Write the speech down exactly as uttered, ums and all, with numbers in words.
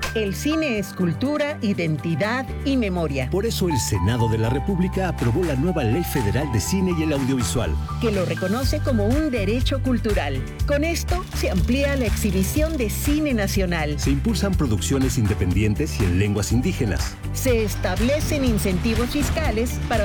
El cine es cultura, identidad y memoria. Por eso el Senado de la República aprobó la nueva Ley Federal de Cine y el Audiovisual, que lo reconoce como un derecho cultural. Con esto se amplía la exhibición de cine nacional. Se impulsan producciones independientes y en lenguas indígenas. Se establecen incentivos fiscales para